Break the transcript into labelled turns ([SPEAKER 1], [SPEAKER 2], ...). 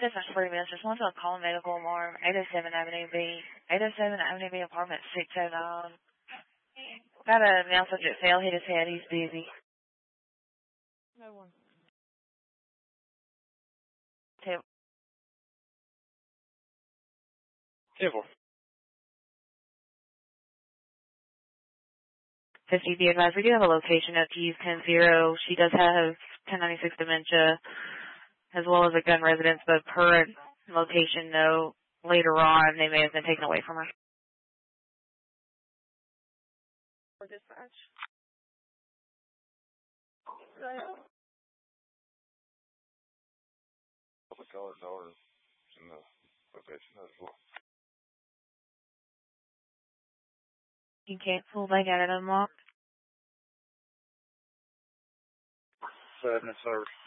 [SPEAKER 1] This is 40 minutes. Just want to call a medical alarm. 807 Avenue B. 807 Avenue B, apartment 609. Got a male subject fail. Hit his head. He's busy.
[SPEAKER 2] No one.
[SPEAKER 1] Table. 50, be advised, we do have a location at Keys 10-0. She does have 1096 dementia, as well as a gun residence, but per location note, later on, they may have been taken away from her.
[SPEAKER 2] For dispatch.
[SPEAKER 3] Public college hours in the location as well.
[SPEAKER 1] You can't pull back out of unlocked.
[SPEAKER 3] 7 service.